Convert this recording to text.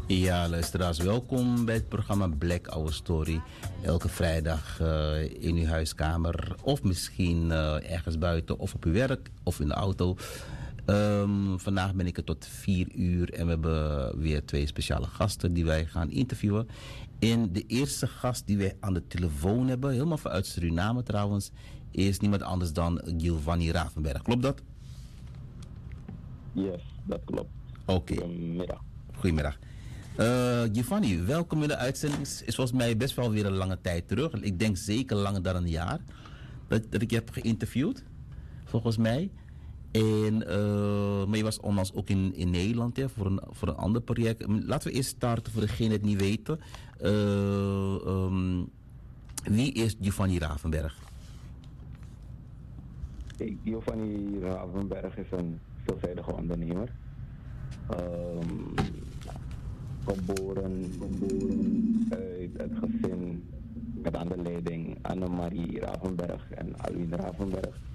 Ja, luisteraars, welkom bij het programma Black Our Story. Elke vrijdag in uw huiskamer of misschien ergens buiten of op uw werk of in de auto. Vandaag ben ik er tot 4 uur en we hebben weer 2 speciale gasten die wij gaan interviewen. En de eerste gast die wij aan de telefoon hebben, helemaal vanuit Suriname trouwens, is niemand anders dan Giovanni Ravenberg. Klopt dat? Yes, dat klopt. Oké. Goedemiddag. Goedemiddag. Giovanni, welkom in de uitzending. Is volgens mij best wel weer een lange tijd terug. Ik denk zeker langer dan een jaar dat ik je heb geïnterviewd, volgens mij. En, maar je was onlangs ook in Nederland voor een ander project. Laten we eerst starten voor degene die het niet weten. Wie is Giovanni Ravenberg? Giovanni Ravenberg is een veelzijdige ondernemer. Geboren uit het gezin met aan de leiding Annemarie Ravenberg en Alwin Ravenberg.